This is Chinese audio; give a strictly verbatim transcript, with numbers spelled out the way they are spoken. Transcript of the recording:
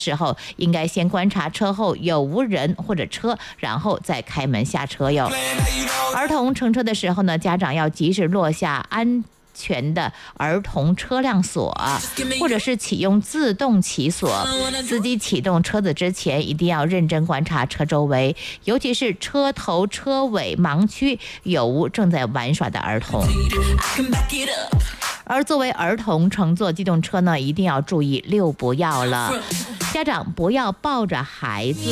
时候应该先观察车后有无人或者车，然后再开门下车哟。儿童乘车的时候呢，家长要及时落下安全的儿童车辆锁，或者是启用自动起锁。司机启动车子之前，一定要认真观察车周围，尤其是车头、车尾盲区有无正在玩耍的儿童。而作为儿童乘坐机动车呢，一定要注意六不要了。家长不要抱着孩子